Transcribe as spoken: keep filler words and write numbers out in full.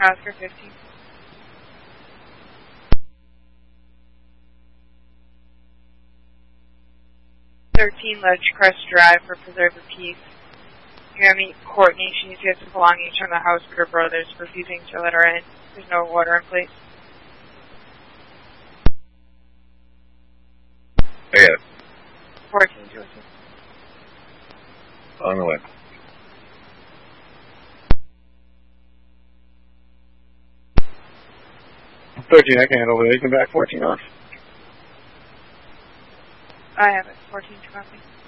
Oscar fifteen. thirteen Ledgecrest Drive for Preserve of Peace. You're going to meet Courtney. She needs to get some belongings from the house, but her brother's refusing to let her in. There's no water in place. I got it. fourteen, Joseph. On the way. thirteen, I can handle it. You can back fourteen off. I have it. fourteen to copy.